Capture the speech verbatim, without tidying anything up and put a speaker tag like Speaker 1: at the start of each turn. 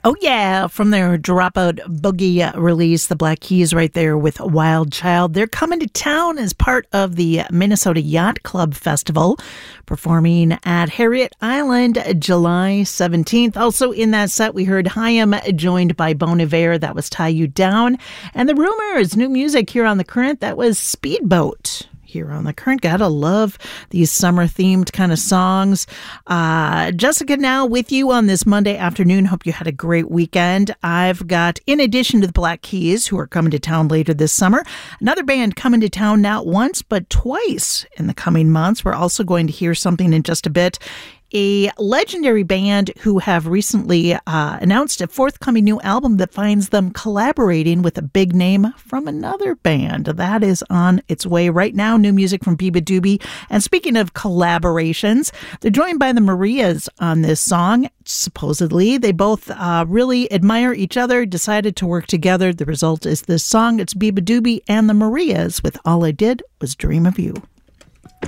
Speaker 1: Oh, yeah. From their Dropout Boogie release, the Black Keys right there with Wild Child. They're coming to town as part of the Minnesota Yacht Club Festival, performing at Harriet Island July seventeenth. Also in that set, we heard Haim joined by Bon Iver. That was Tie You Down. And the Rumors, new music here on The Current. That was Speedboat. Here on The Current. Gotta love these summer-themed kind of songs. Uh, Jessica now with you on this Monday afternoon. Hope you had a great weekend. I've got, in addition to the Black Keys, who are coming to town later this summer, another band coming to town not once, but twice in the coming months. We're also going to hear something in just a bit. A legendary band who have recently uh, announced a forthcoming new album that finds them collaborating with a big name from another band. That is on its way right now. New music from beabadoobee. And speaking of collaborations, they're joined by the Marias on this song. Supposedly, they both uh, really admire each other, decided to work together. The result is this song. It's beabadoobee and the Marias with All I Did Was Dream of You.